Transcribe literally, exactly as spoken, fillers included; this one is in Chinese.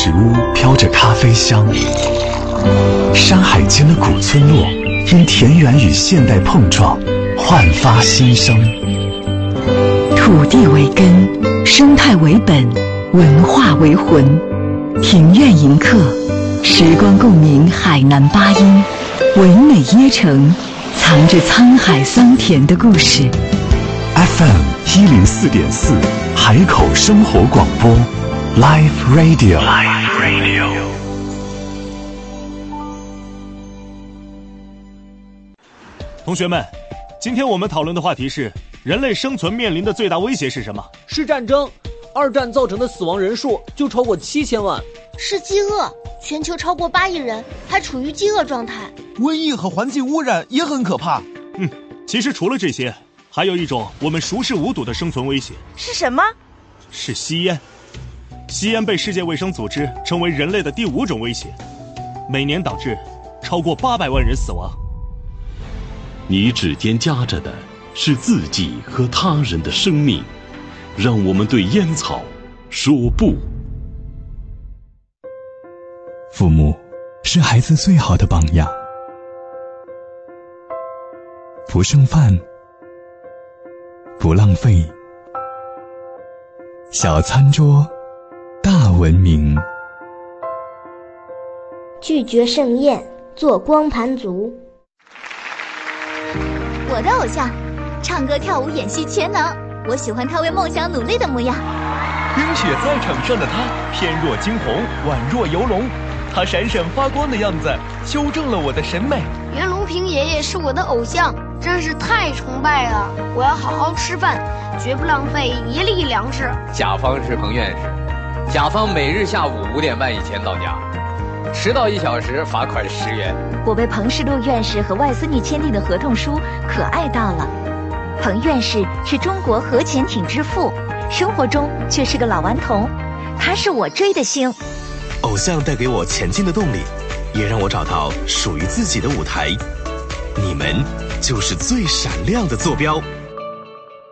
石屋飘着咖啡香，山海间的古村落因田园与现代碰撞，焕发新生。 土地为根，生态为本，文化为魂。庭院迎客，时光共鸣海南八音，唯美椰城，藏着沧海桑田的故事。 F M 一零四点四，海口生活广播 ，Live Radio。Live Radio。 同学们，今天我们讨论的话题是：人类生存面临的最大威胁是什么？ 是战争。二战造成的死亡人数就超过七千万。 是饥饿，全球超过八亿人还处于饥饿状态。 瘟疫和环境污染也很可怕。 嗯，其实除了这些，还有一种我们熟视无睹的生存威胁。 是什么？ 是吸烟。吸烟被世界卫生组织称为人类的第五种威胁，每年导致超过八百万人死亡。 你指尖夹着的是自己和他人的生命，让我们对烟草说不。 父母是孩子最好的榜样，不剩饭，不浪费，小餐桌，大文明。 拒绝盛宴，做光盘族。 我的偶像，唱歌跳舞演戏全能，我喜欢他为梦想努力的模样。 冰雪赛场上的他，翩若惊鸿，宛若游龙，他闪闪发光的样子修正了我的审美。 袁隆平爷爷是我的偶像，真是太崇拜了。我要好好吃饭，绝不浪费一粒粮食。 甲方是彭院士，甲方每日下午五点半以前到家，迟到一小时罚款十元。 我被彭世禄院士和外孙女签订的合同书可爱到了。彭院士是中国核潜艇之父，生活中却是个老顽童，他是我追的星。 偶像带给我前进的动力，也让我找到属于自己的舞台。你们就是最闪亮的坐标。